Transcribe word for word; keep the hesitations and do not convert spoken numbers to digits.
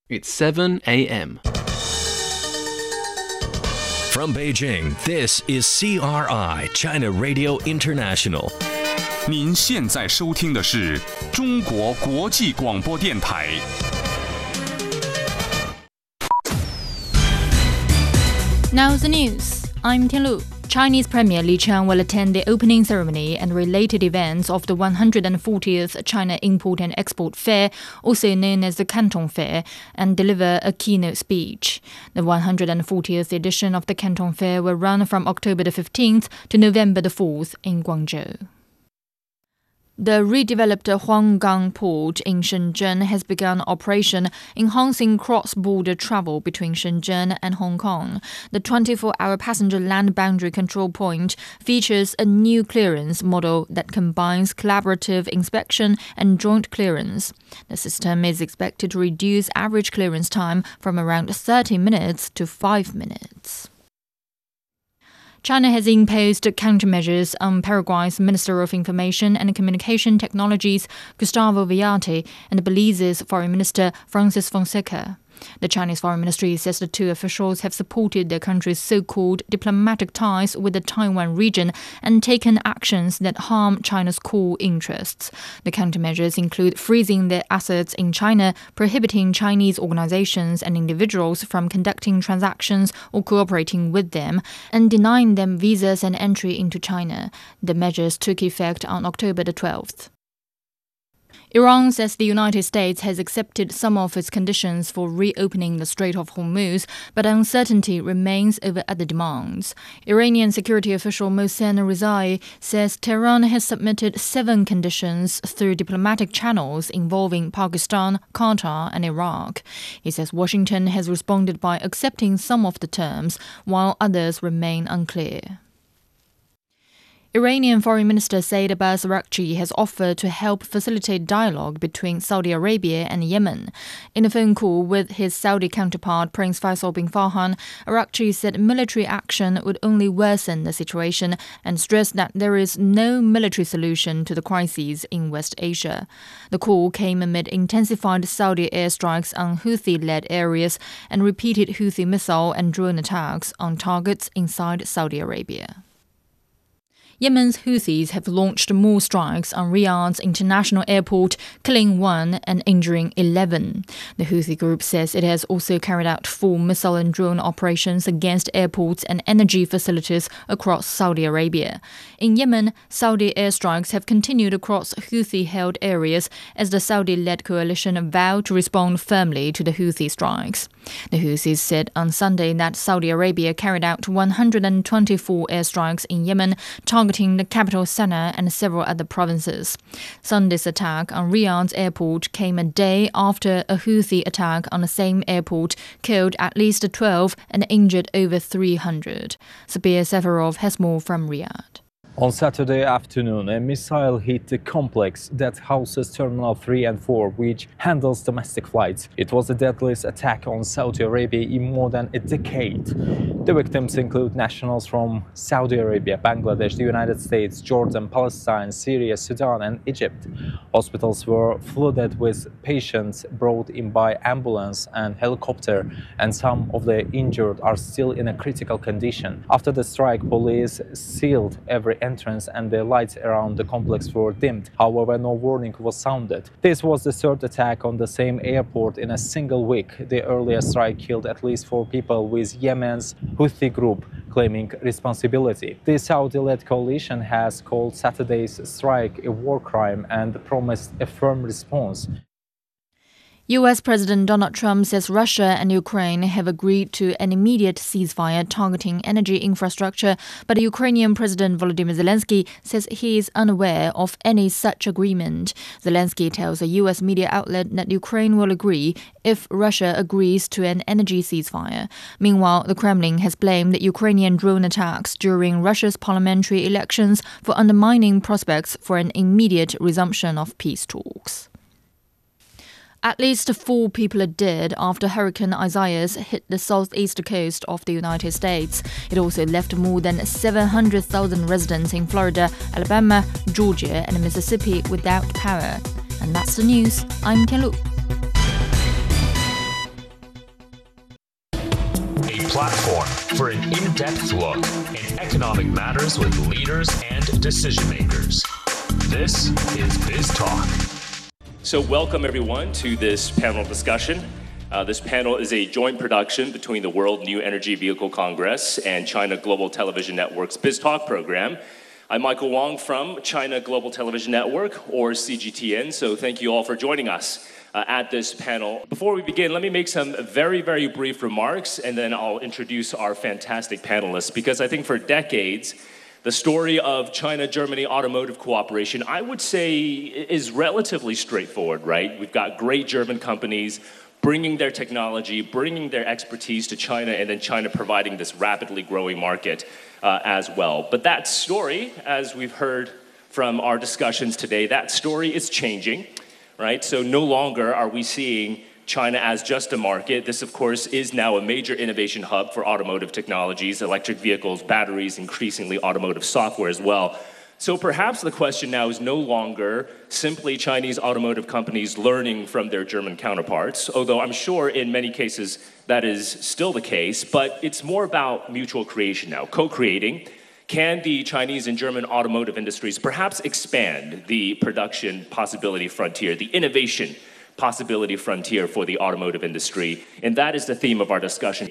It's seven a.m. From Beijing, this is C R I, China Radio International. 您现在收听的是中国国际广播电台。 Now the news. I'm Tianlu. Chinese Premier Li Qiang will attend the opening ceremony and related events of the one hundred fortieth China Import and Export Fair, also known as the Canton Fair, and deliver a keynote speech. The one hundred fortieth edition of the Canton Fair will run from October the fifteenth to November the fourth in Guangzhou. The redeveloped Huanggang port in Shenzhen has begun operation, enhancing cross-border travel between Shenzhen and Hong Kong. The twenty-four hour passenger land boundary control point features a new clearance model that combines collaborative inspection and joint clearance. The system is expected to reduce average clearance time from around thirty minutes to five minutes. China has imposed countermeasures on Paraguay's Minister of Information and Communication Technologies, Gustavo Villate, and Belize's Foreign Minister, Francis Fonseca. The Chinese Foreign Ministry says the two officials have supported their country's so-called diplomatic ties with the Taiwan region and taken actions that harm China's core interests. The countermeasures include freezing their assets in China, prohibiting Chinese organizations and individuals from conducting transactions or cooperating with them, and denying them visas and entry into China. The measures took effect on October the twelfth. Iran says the United States has accepted some of its conditions for reopening the Strait of Hormuz, but uncertainty remains over other demands. Iranian security official Mohsen Rizai says Tehran has submitted seven conditions through diplomatic channels involving Pakistan, Qatar, and Iraq. He says Washington has responded by accepting some of the terms, while others remain unclear. Iranian Foreign Minister Said Abbas Araghchi has offered to help facilitate dialogue between Saudi Arabia and Yemen. In a phone call with his Saudi counterpart Prince Faisal bin Farhan, Araghchi said military action would only worsen the situation and stressed that there is no military solution to the crises in West Asia. The call came amid intensified Saudi airstrikes on Houthi-led areas and repeated Houthi missile and drone attacks on targets inside Saudi Arabia. Yemen's Houthis have launched more strikes on Riyadh's international airport, killing one and injuring eleven. The Houthi group says it has also carried out four missile and drone operations against airports and energy facilities across Saudi Arabia. In Yemen, Saudi airstrikes have continued across Houthi-held areas as the Saudi-led coalition vowed to respond firmly to the Houthi strikes. The Houthis said on Sunday that Saudi Arabia carried out one hundred twenty-four airstrikes in Yemen, targeting the capital Sana'a and several other provinces. Sunday's attack on Riyadh's airport came a day after a Houthi attack on the same airport killed at least twelve and injured over three hundred. Sabir Seferov has more from Riyadh. On Saturday afternoon, a missile hit the complex that houses Terminal three and four, which handles domestic flights. It was the deadliest attack on Saudi Arabia in more than a decade. The victims include nationals from Saudi Arabia, Bangladesh, the United States, Jordan, Palestine, Syria, Sudan, and Egypt. Hospitals were flooded with patients brought in by ambulance and helicopter, and some of the injured are still in a critical condition. After the strike, police sealed every entrance and the lights around the complex were dimmed. However, no warning was sounded. This was the third attack on the same airport in a single week. The earlier strike killed at least four people, with Yemen's Houthi group claiming responsibility. The Saudi-led coalition has called Saturday's strike a war crime and promised a firm response. U S President Donald Trump says Russia and Ukraine have agreed to an immediate ceasefire targeting energy infrastructure, but Ukrainian President Volodymyr Zelensky says he is unaware of any such agreement. Zelensky tells a U S media outlet that Ukraine will agree if Russia agrees to an energy ceasefire. Meanwhile, the Kremlin has blamed the Ukrainian drone attacks during Russia's parliamentary elections for undermining prospects for an immediate resumption of peace talks. At least four people are dead after Hurricane Isaias hit the southeast coast of the United States. It also left more than seven hundred thousand residents in Florida, Alabama, Georgia, and Mississippi without power. And that's the news. I'm Tianlu. platform for an in-depth look in economic matters with leaders and decision makers. This is Biz Talk. So welcome everyone to this panel discussion. Uh, this panel is a joint production between the World New Energy Vehicle Congress and China Global Television Network's Biz Talk program. I'm Michael Wong from China Global Television Network, or C G T N, so thank you all for joining us uh, at this panel. Before we begin, let me make some very, very brief remarks, and then I'll introduce our fantastic panelists, because I think for decades, the story of China-Germany automotive cooperation, I would say, is relatively straightforward, right? We've got great German companies bringing their technology, bringing their expertise to China, and then China providing this rapidly growing market uh, as well. But that story, as we've heard from our discussions today, that story is changing, right? So no longer are we seeing China as just a market. This, of course, is now a major innovation hub for automotive technologies, electric vehicles, batteries, increasingly automotive software as well. So perhaps the question now is no longer simply Chinese automotive companies learning from their German counterparts, although I'm sure in many cases that is still the case, but it's more about mutual creation now, co-creating. Can the Chinese and German automotive industries perhaps expand the production possibility frontier, the innovation possibility frontier for the automotive industry? And that is the theme of our discussion.